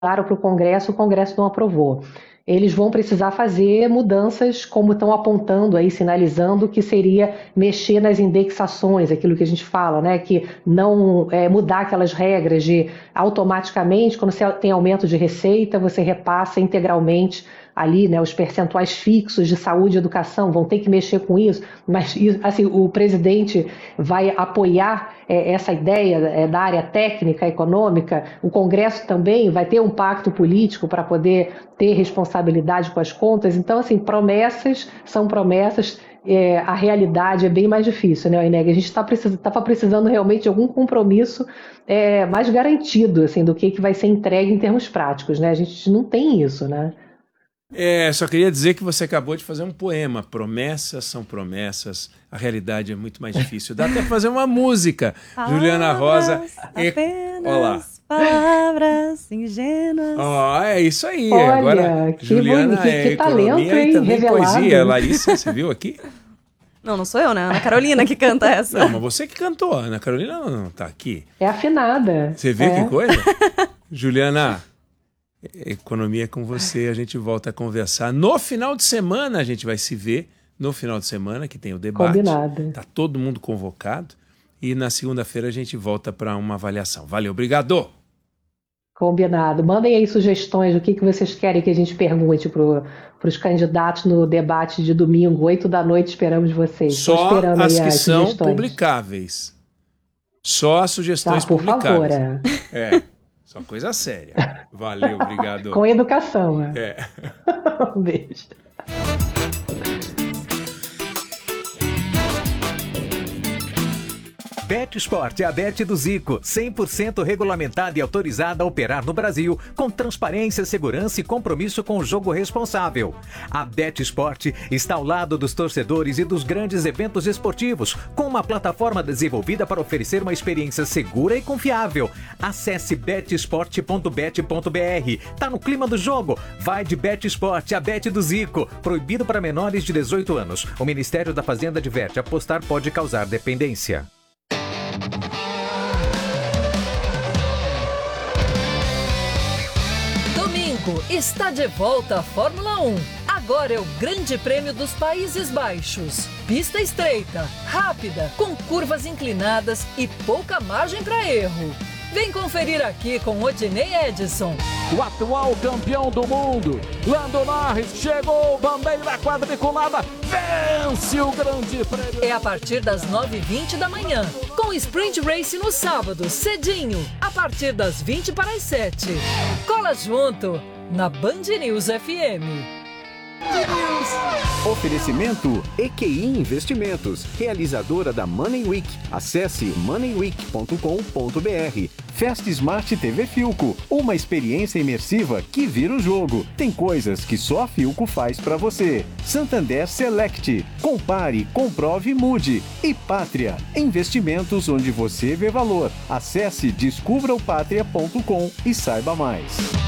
para o Congresso não aprovou. Eles vão precisar fazer mudanças, como estão apontando aí, sinalizando que seria mexer nas indexações, aquilo que a gente fala, né? Que não mudar aquelas regras de automaticamente, quando você tem aumento de receita, você repassa integralmente ali, né, os percentuais fixos de saúde e educação, vão ter que mexer com isso, mas assim, o presidente vai apoiar essa ideia da área técnica, econômica, o Congresso também vai ter um pacto político para poder ter responsabilidade com as contas, então assim, promessas são promessas, a realidade é bem mais difícil, né, Ineg? A gente estava precisando realmente de algum compromisso mais garantido, assim, do que vai ser entregue em termos práticos, né? A gente não tem isso, né? Só queria dizer que você acabou de fazer um poema. Promessas são promessas, a realidade é muito mais difícil. Dá até pra fazer uma música. Palavras, Juliana Rosa. Olá. Palavras ingênuas. É isso aí. Olha, agora, Juliana que economia talento, e também revelado. poesia. Larissa, você viu aqui? Não sou eu, né? Ana Carolina que canta essa. Não, mas você que cantou. Ana Carolina não tá aqui. É afinada. Você vê que coisa? Juliana, economia é com você, a gente volta a conversar. No final de semana a gente vai se ver, no final de semana que tem o debate. Combinado. Tá todo mundo convocado e na segunda-feira a gente volta para uma avaliação. Valeu, obrigado! Combinado. Mandem aí sugestões do que vocês querem que a gente pergunte para os candidatos no debate de domingo, 8 da noite, esperamos vocês. Só esperando as aí que são sugestões. Publicáveis. Só as sugestões por publicáveis. favor. Só coisa séria. Valeu, obrigado. Com educação. Um beijo. BetSport é a Bet do Zico, 100% regulamentada e autorizada a operar no Brasil, com transparência, segurança e compromisso com o jogo responsável. A BetSport está ao lado dos torcedores e dos grandes eventos esportivos, com uma plataforma desenvolvida para oferecer uma experiência segura e confiável. Acesse betsport.bet.br. Tá no clima do jogo? Vai de BetSport, a Bet do Zico. Proibido para menores de 18 anos. O Ministério da Fazenda adverte: apostar pode causar dependência. Domingo está de volta a Fórmula 1. Agora é o Grande Prêmio dos Países Baixos. Pista estreita, rápida, com curvas inclinadas e pouca margem para erro. Vem conferir aqui com Odinei Edson. O atual campeão do mundo, Lando Norris, chegou, bandeira quadriculada, vence o Grande Prêmio. É a partir das 9h20 da manhã, com Sprint Race no sábado, cedinho, a partir das 20 para as 7. Cola junto, na Band News FM. Oferecimento EQI Investimentos, realizadora da Money Week. Acesse moneyweek.com.br. Fast Smart TV Philco, uma experiência imersiva que vira o jogo. Tem coisas que só a Philco faz pra você. Santander Select, compare, comprove e mude. E Pátria, investimentos onde você vê valor. Acesse descubraopatria.com e saiba mais.